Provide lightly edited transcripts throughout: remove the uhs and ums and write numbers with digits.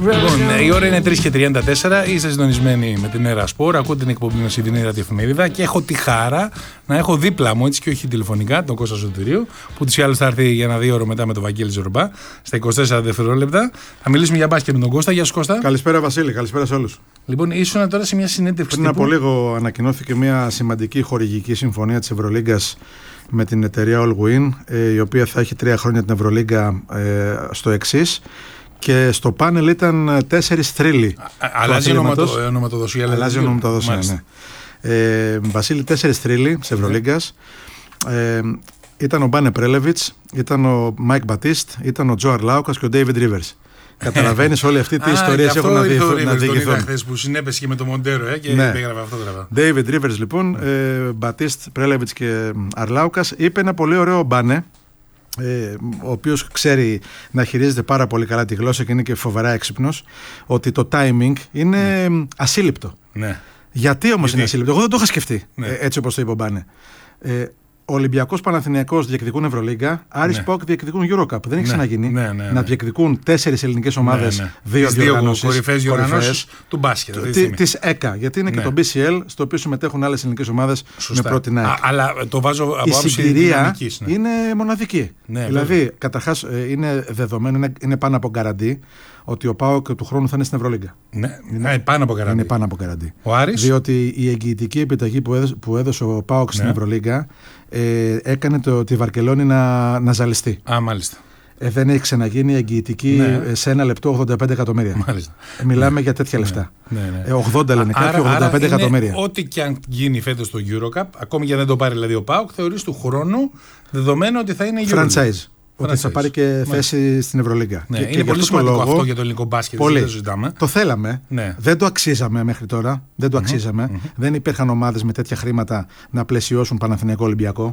Λοιπόν, η ώρα είναι 3:34. Είστε συντονισμένοι με την Έρα Σπορ. Ακούτε την εκπομπή μας στην ραδιοεφημερίδα και έχω τη χαρά να έχω δίπλα μου, έτσι και όχι τηλεφωνικά, τον Κώστα Σωτηρίου, που τους ή άλλως θα έρθει για ένα 2 ώρο μετά με τον Βαγγέλη Ζορμπά στα 24 δευτερόλεπτα. Θα μιλήσουμε για μπάσκετ με τον Κώστα. Γεια σου, Κώστα. Καλησπέρα, Βασίλη. Καλησπέρα σε όλους. Λοιπόν, ήσουν τώρα σε μια συνέντευξη. Πριν από λίγο ανακοινώθηκε μια σημαντική χορηγική συμφωνία της Ευρωλίγκας με την εταιρεία Allwin, η οποία θα έχει 3 χρόνια την Ευρωλίγκα στο εξής. Και στο πάνελ ήταν 4 θρύλοι. Αλλάζει ονοματοδοσία. Αλλάζει ονοματοδοσία, ναι. Βασίλη, 4 θρύλοι της Ευρωλίγκας. Ήταν ο Μπάνε Πρέλεβιτς, ήταν ο Μάικ Μπατίστ, ήταν ο Τζο Αρλάουκας και ο Ντέιβιντ Ρίβερς. Καταλαβαίνεις όλη αυτή τη ιστορία έχουν να διηγηθούν. Τον είδα χθες που συνέπεσε και με το Μοντέρο και έγραφε αυτό. Ντέιβιντ Ρίβερς λοιπόν, Μπατίστ, Πρέλεβιτς και Αρλάουκας. Είπε ένα πολύ ωραίο Μπάνε, ο οποίος ξέρει να χειρίζεται πάρα πολύ καλά τη γλώσσα και είναι και φοβερά έξυπνος, ότι το timing είναι ασύλληπτο. Ναι. Γιατί όμως είναι ασύλληπτο? Εγώ δεν το είχα σκεφτεί έτσι όπως το είπε ο Μπάνε. Ολυμπιακός, Παναθηναϊκός διεκδικούν Ευρωλίγκα, Άρης ΠΑΟΚ διεκδικούν Eurocup. Δεν έχει ξαναγίνει να διεκδικούν 4 ελληνικές ομάδες, 2 κορυφαίες του μπάσκετ. Της ΕΚΑ, γιατί είναι και το BCL, στο οποίο συμμετέχουν άλλες ελληνικές ομάδες με πρώτη ΑΕΚ. Αλλά το βάζω από άποψη η συγκυρία είναι μοναδική. Δηλαδή, καταρχάς είναι δεδομένο, είναι πάνω από γκαραντί ότι ο ΠΑΟΚ του χρόνου θα είναι στην Ευρωλίγκα. Ναι, πάνω από γκαραντί. Είναι πάνω από γκαραντί. Ο Άρης. Διότι η εγγυητική επιταγή που έδωσε ο ΠΑΟΚ στην Ευρωλίγκα έκανε τη Βαρκελόνη να ζαλιστεί. Μάλιστα. Δεν έχει ξαναγίνει εγγυητική σε 1 λεπτό 85 εκατομμύρια. Μάλιστα. Μιλάμε για τέτοια λεφτά. 80 λένε κάποιοι, 85 εκατομμύρια. Ό,τι και αν γίνει φέτος στο Eurocup, ακόμη και αν δεν το πάρει δηλαδή ο ΠΑΟΚ, θεωρείς του χρόνου δεδομένο ότι θα είναι franchise. Ότι θα πάρει και θέση στην Ευρωλίγκα. Είναι πολύ σημαντικό αυτό για το ελληνικό μπάσκετ. Πολύ. Το θέλαμε. Δεν το αξίζαμε μέχρι τώρα. Δεν το αξίζαμε. Δεν υπήρχαν ομάδες με τέτοια χρήματα να πλαισιώσουν Παναθηναϊκό Ολυμπιακό.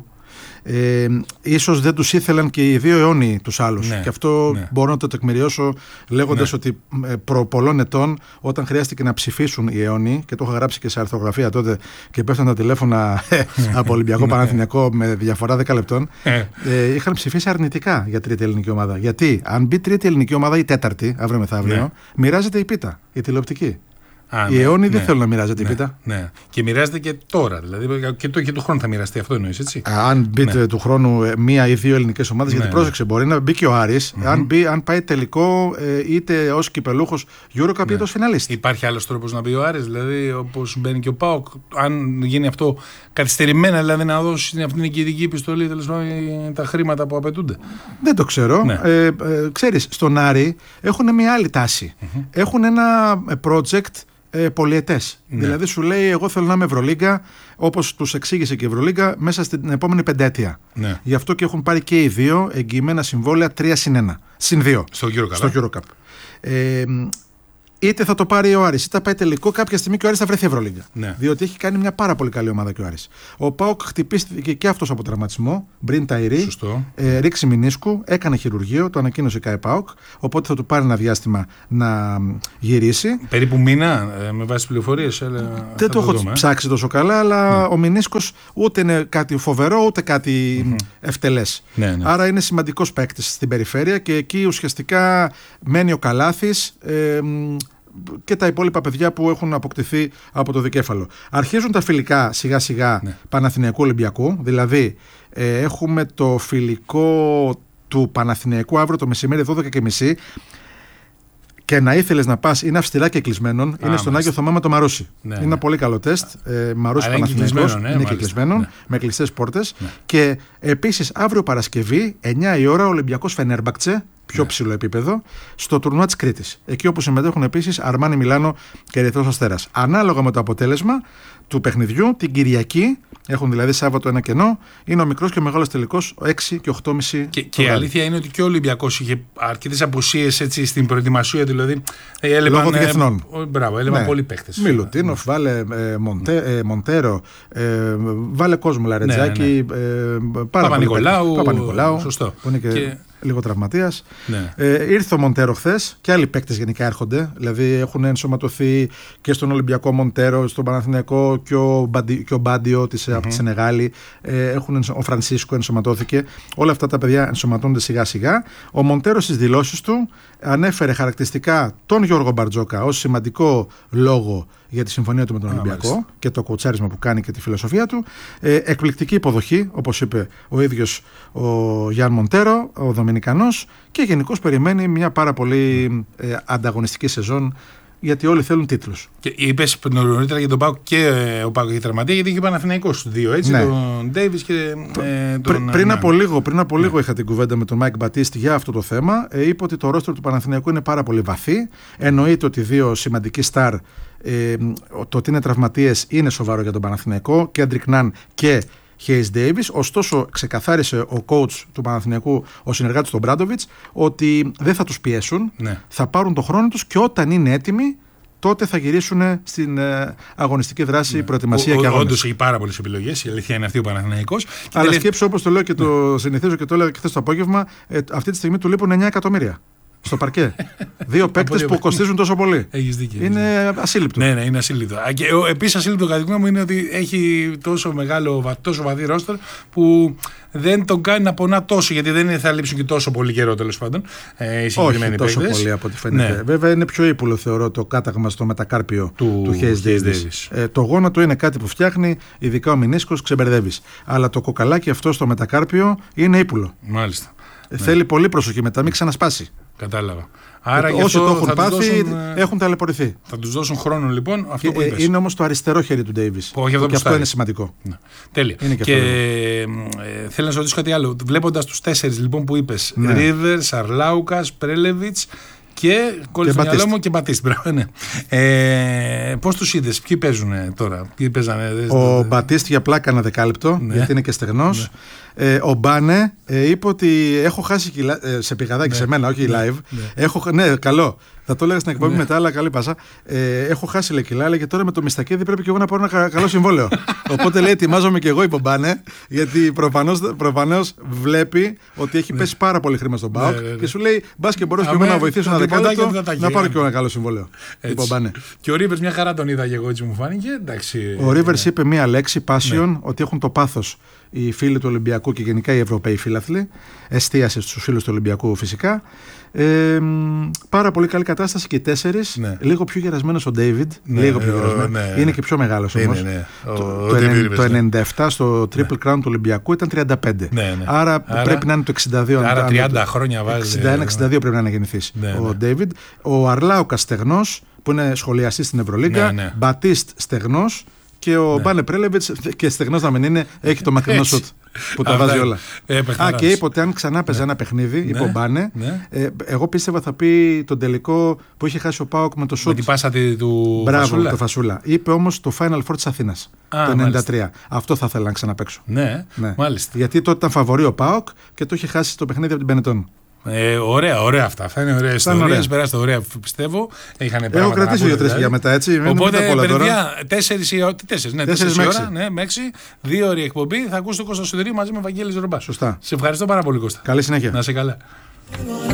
Ίσως δεν τους ήθελαν και οι 2 αιώνιοι τους άλλους. Και αυτό μπορώ να το τεκμηριώσω λέγοντας ότι προ πολλών ετών, όταν χρειάστηκε να ψηφίσουν οι αιώνιοι, και το είχα γράψει και σε αρθρογραφία τότε και πέφτουν τα τηλέφωνα από Ολυμπιακό Παναθηναϊκό με διαφορά 10 λεπτών, είχαν ψηφίσει αρνητικά για τρίτη ελληνική ομάδα. Γιατί αν μπει τρίτη ελληνική ομάδα ή τέταρτη, αύριο μεθαύριο, μοιράζεται η πίτα, η τηλεοπτική. Οι αιώνιοι δεν θέλουν να μοιράζεται η πίτα. Ναι. Και μοιράζεται και τώρα. Δηλαδή και του χρόνου θα μοιραστεί, αυτό εννοείς, έτσι. Αν μπείτε του χρόνου 1 ή 2 ελληνικές ομάδες, γιατί πρόσεξε, μπορεί να μπει και ο Άρης, αν πάει τελικό είτε ως κυπελούχος Eurocup είτε ως φιναλίστη. Υπάρχει άλλος τρόπος να μπει ο Άρης, δηλαδή όπως μπαίνει και ο ΠΑΟΚ, αν γίνει αυτό καθυστερημένα, δηλαδή να δώσει αυτή την εγγυητική επιστολή, τέλος πάντων, τα χρήματα που απαιτούνται. Δεν το ξέρω. Ξέρεις, στον Άρη έχουν μια άλλη τάση. Έχουν ένα project πολυετές. Δηλαδή σου λέει, εγώ θέλω να είμαι Ευρωλίγκα, όπως τους εξήγησε και η Ευρωλίγκα, μέσα στην επόμενη 5 ετία. Γι' αυτό και έχουν πάρει και οι 2 εγγυημένα συμβόλαια 3+1. Συν 2 στο Eurocup. Είτε θα το πάρει ο Άρης, είτε θα πάει τελικό, κάποια στιγμή και ο Άρης θα βρεθεί Ευρωλίγκα. Διότι έχει κάνει μια πάρα πολύ καλή ομάδα και ο Άρης. Ο ΠΑΟΚ χτυπήθηκε και αυτός από τραυματισμό. Μπριν Ταϊρή, ρήξη μηνίσκου, έκανε χειρουργείο, το ανακοίνωσε η ΠΑΟΚ. Οπότε θα του πάρει ένα διάστημα να γυρίσει. Περίπου μήνα, με βάση πληροφορίες. Δεν το έχω ψάξει τόσο καλά, αλλά ο μηνίσκος ούτε είναι κάτι φοβερό, ούτε κάτι ευτελές. Άρα είναι σημαντικός παίκτης στην περιφέρεια και εκεί ουσιαστικά μένει ο Καλάθης και τα υπόλοιπα παιδιά που έχουν αποκτηθεί από το δικέφαλο. Αρχίζουν τα φιλικά σιγά σιγά Παναθηναϊκού Ολυμπιακού, δηλαδή έχουμε το φιλικό του Παναθηναϊκού αύριο το μεσημέρι 12:30. Και να ήθελες να πας, είναι αυστηρά και κλεισμένον, είναι στον Άγιο Θωμά με το Μαρούσι. Είναι ένα πολύ καλό τεστ. Μαρούσι Παναθηναϊκός, είναι και κλεισμένον, με κλειστές πόρτες. Και επίσης αύριο Παρασκευή, 9 η ώρα, Ολυμπιακός Φενέρμπαχτσε, πιο ψηλό επίπεδο, στο τουρνουά της Κρήτης. Εκεί όπου συμμετέχουν επίσης Αρμάνι Μιλάνο και Ερυθρός Αστέρας. Ανάλογα με το αποτέλεσμα του παιχνιδιού, την Κυριακή, έχουν δηλαδή Σάββατο ένα κενό, είναι ο μικρός και ο μεγάλος τελικός, 6 και 8,5. Και η αλήθεια είναι ότι και ο Ολυμπιακός είχε αρκετές απουσίες έτσι, στην προετοιμασία, δηλαδή. Λόγω διεθνών. Μπράβο, έλεγαν πολλοί παίχτες. Μιλουτίνοφ, βάλε Μοντέρο, βάλε κόσμο Λαρετζάκη, Παπα-Νικολάου. Σωστό. Που είναι και λίγο τραυματίας. Ήρθε ο Μοντέρο χθες και άλλοι παίκτες γενικά έρχονται. Δηλαδή έχουν ενσωματωθεί και στον Ολυμπιακό Μοντέρο, στον Παναθηναϊκό και ο Μπάντιο από τη Σενεγάλη. Ο Φρανσίσκο ενσωματώθηκε. Όλα αυτά τα παιδιά ενσωματώνται σιγά σιγά. Ο Μοντέρο στις δηλώσεις του ανέφερε χαρακτηριστικά τον Γιώργο Μπαρτζόκα ως σημαντικό λόγο για τη συμφωνία του με τον Ολυμπιακό και το κοουτσάρισμα που κάνει και τη φιλοσοφία του. Εκπληκτική υποδοχή, όπως είπε ο ίδιος ο Γιάν Μοντέρο, ο Δομινικανός, και γενικώς περιμένει μια πάρα πολύ ανταγωνιστική σεζόν, γιατί όλοι θέλουν τίτλους. Και είπες νωρίτερα για τον ΠΑΟΚ, και ο ΠΑΟΚ έχει τραυματία, γιατί είχε Παναθηναϊκός στους δύο, έτσι, τον Ντέιβις και τον... Πριν από λίγο είχα την κουβέντα με τον Μάικ Μπατίστη για αυτό το θέμα. Είπε ότι το ρόστερ του Παναθηναϊκού είναι πάρα πολύ βαθύ. Εννοείται ότι δύο σημαντικοί στάρ, το ότι είναι τραυματίες είναι σοβαρό για τον Παναθηναϊκό, και Άντρικ Ναν και Χέις Ντέιβις. Ωστόσο, ξεκαθάρισε ο coach του Παναθηναϊκού, ο συνεργάτης του Μπράντοβιτς, ότι δεν θα τους πιέσουν, θα πάρουν το χρόνο τους και όταν είναι έτοιμοι, τότε θα γυρίσουν στην αγωνιστική δράση, προετοιμασία και αγώνες. Όντως έχει πάρα πολλές επιλογές, η αλήθεια είναι αυτή, ο Παναθηναϊκός. Αλλά σκέψου, όπως το λέω και το συνηθίζω και το έλεγα και χθες το απόγευμα, αυτή τη στιγμή του λείπουν 9 εκατομμύρια. Στο παρκέ. Δύο παίκτες που κοστίζουν τόσο πολύ. Έχεις δίκιο. Είναι ασύλληπτο. Ναι, είναι ασύλληπτο. Και επίσης ασύλληπτο κατά τη γνώμη μου είναι ότι έχει τόσο βαθύ ρόστερ που δεν τον κάνει να πονά τόσο, γιατί δεν θα λείψουν και τόσο πολύ καιρό, τέλος πάντων. Όχι τόσο πολύ από ό,τι φαίνεται. Ναι. Βέβαια είναι πιο ύπουλο, θεωρώ, το κάταγμα στο μετακάρπιο του Χέις Ντέιβις. Το γόνατο είναι κάτι που φτιάχνει, ειδικά ο μηνίσκος, ξεμπερδεύεις. Αλλά το κοκαλάκι αυτό στο μετακάρπιο είναι ύπουλο. Μάλιστα. Θέλει πολύ προσοχή μετά, μην ξανασπάσει. Κατάλαβα. Άρα όσοι το έχουν πάθει έχουν ταλαιπωρηθεί. Θα τους δώσουν χρόνο, λοιπόν, αυτό που είπες. Είναι όμως το αριστερό χέρι του Ντέιβις. Και αυτό είναι σημαντικό. Ναι. Τέλεια. Και θέλω να σου ρωτήσω κάτι άλλο. Βλέποντας τους 4 λοιπόν που είπες, Ρίβερς, Αρλάουκας, Πρέλεβιτς και κόλλησε στο μυαλό μου και Μπατίστ. Πώς τους είδες, ποιοι παίζουν τώρα, ποιοι παίζανε? Ο Μπατίστ για πλάκα ένα δεκάλεπτο, γιατί είναι και στεγνός. Ο Μπάνε είπε ότι έχω χάσει κιλά, σε πηγαδάκι, σε μένα, όχι live. Ναι, καλό. Θα το έλεγα στην εκπομπή μετά, αλλά καλή πάσα. Έχω χάσει, λέει, κιλά, αλλά και τώρα με το Μιστακίδη πρέπει και εγώ να πάρω ένα καλό συμβόλαιο. Οπότε λέει, ετοιμάζομαι και εγώ, είπε ο Μπάνε, γιατί προφανώς βλέπει ότι έχει πέσει πάρα πολύ χρήμα στον ΠΑΟΚ και σου λέει, μπα και μπορώ και εγώ να βοηθήσω ένα δεκάλεπτο να πάρω και εγώ ένα καλό συμβόλαιο. Και ο Ρίβερς μια χαρά τον είδα και εγώ, έτσι μου φάνηκε. Ο Ρίβερς είπε μία λέξη, passion, ότι έχουν το πάθος οι φίλοι του Ολυμπιακού και γενικά οι Ευρωπαίοι φίλαθλοι. Εστίασε στους φίλους του Ολυμπιακού φυσικά. Πάρα πολύ καλή κατάσταση και οι 4. Λίγο πιο γερασμένος ο Ντέιβιντ. Λίγο πιο γερασμένος. Είναι και πιο μεγάλος όμως. Το 97 στο Triple Crown του Ολυμπιακού ήταν 35. Άρα πρέπει να είναι το 62. Άρα 30 χρόνια βάζει. 61-62 πρέπει να είναι γεννηθής ο Ντέιβιντ. Ο Αρλάουκας στεγνός, που είναι σχολιαστής στην Ευρωλίγκα. Μπατίστ στεγνός. Και ο Μπάνε Πρέλεβιτς, και στεγνός να μην είναι, έχει το μακρινό σουτ που τα βάζει όλα. Και είπε ότι αν ξανά παίζει ένα παιχνίδι, είπε ο Μπάνε, εγώ πίστευα θα πει τον τελικό που είχε χάσει ο ΠΑΟΚ με το σουτ. Με την πάσα του Μπράβο, το Φασούλα. Είπε όμως το Final Four της Αθήνας, το 93. Αυτό θα ήθελα να ξαναπαίξω. Ναι, μάλιστα. Γιατί τότε ήταν φαβορί ο ΠΑΟΚ και το είχε χάσει το παιχνίδι από την Πενετών. Ωραία αυτά. Αυτά είναι ωραίες ιστορίες. Περάστε ωραία, πιστεύω. Έχω κρατήσει 2-3 για μετά, έτσι. Οπότε, παιδιά, 4 με 6, 2 ώρες εκπομπή. Θα ακούσει το Κώστα Σουδηρή μαζί με Βαγγέλης Ρομπά. Σωστά. Σε ευχαριστώ πάρα πολύ, Κώστα. Καλή συνέχεια. Να είσαι καλά.